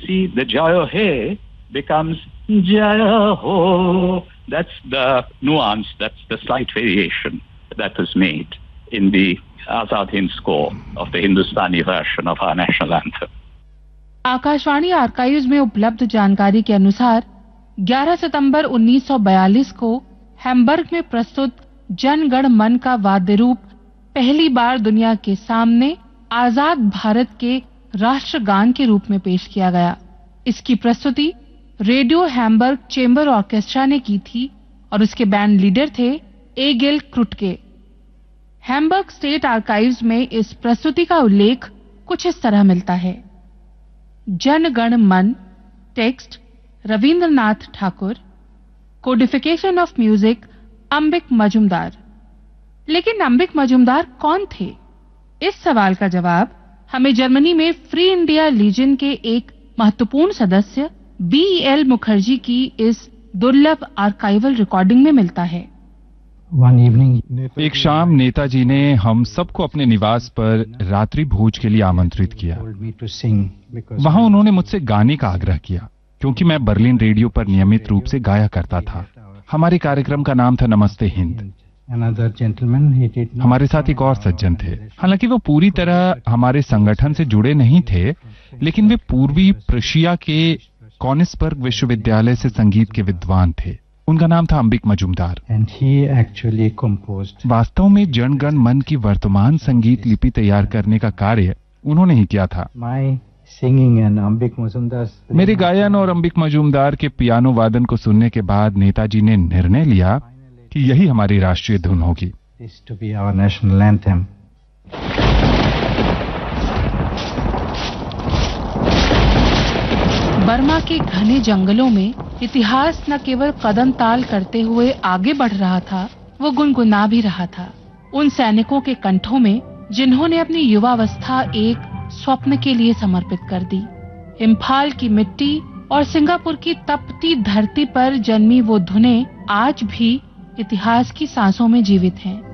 see the Jayo He becomes Jaya Ho. That's the nuance, that's the slight variation that was made in the Azad Hind score of the Hindustani version of our national anthem. Akashvani archives में उपलब्ध जानकारी के अनुसार 11 सितंबर 1942 को Hamburg में प्रस्तुत जन गण मन का वाद्य रूप पहली बार दुनिया के सामने आजाद भारत के राष्ट्रगान के रूप में पेश किया गया। इसकी प्रस्तुति रेडियो हैम्बर्ग चेंबर ऑर्केस्ट्रा ने की थी और उसके बैंड लीडर थे एगिल क्रुटके। हैम्बर्ग स्टेट आर्काइव्स में इस प्रस्तुति का उल्लेख कुछ इस तरह मिलता है। जन गण मन, text Rabindranath Thakur, codification of music अंबिक Majumdar. लेकिन अंबिक मजुमदार कौन थे? इस सवाल का जवाब हमें जर्मनी में फ्री इंडिया लीजन के एक महत्वपूर्ण सदस्य B.L. मुखर्जी की इस दुर्लभ आर्काइवल रिकॉर्डिंग में मिलता है। एक शाम नेताजी ने हम सबको अपने निवास पर रात्रि भोज के लिए आमंत्रित किया। वहां उन्होंने मुझसे गाने का आग्रह किया क्योंकि मैं बर्लिन रेडियो पर नियमित रूप से गाया करता था। हमारे कार्यक्रम का नाम था नमस्ते हिंद। हमारे साथ एक और सज्जन थे। हालांकि वो पूरी तरह हमारे संगठन से जुड़े नहीं थे, लेकिन वे पूर्वी प्रशिया के कॉनिसबर्ग विश्वविद्यालय से संगीत के विद्वान थे। उनका नाम था अंबिक मजुमदार। वास्तव में जनगण मन की वर्तमान संगीत लिपि तैयार करने का कार्य उन्होंने ही किया था। मेरे गायन और अंबिक मजुमदार के पियानो वादन को सुनने के बाद नेताजी ने निर्णय लिया कि यही हमारी राष्ट्रीय धुन होगी। बर्मा के घने जंगलों में इतिहास न केवल कदम ताल करते हुए आगे बढ़ रहा था, वो गुनगुना भी रहा था। उन सैनिकों के कंठों में जिन्होंने अपनी युवावस्था एक स्वप्न के लिए समर्पित कर दी। इम्फाल की मिट्टी और सिंगापुर की तपती धरती पर जन्मी वो धुनें आज भी इतिहास की सांसों में जीवित हैं।